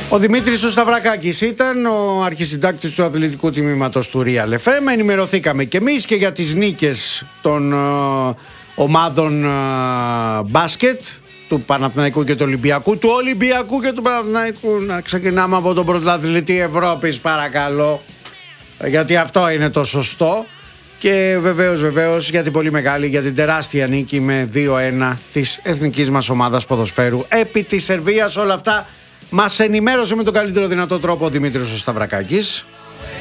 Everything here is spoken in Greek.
Ο Δημήτρης ο Σταυρακάκης ήταν ο αρχισυντάκτης του αθλητικού τμήματος του Real FM. Ενημερωθήκαμε κι εμείς και για τις νίκες των ομάδων μπάσκετ, του Παναθηναϊκού και του Ολυμπιακού, του Ολυμπιακού και του Παναθηναϊκού. Να ξεκινάμε από τον πρωταθλητή Ευρώπης, παρακαλώ, γιατί αυτό είναι το σωστό. Και βεβαίως για την πολύ μεγάλη, για την τεράστια νίκη με 2-1 της εθνικής μας ομάδας ποδοσφαίρου επί της Σερβίας. Όλα αυτά μας ενημέρωσε με τον καλύτερο δυνατό τρόπο ο Δημήτρης ο Σταυρακάκης.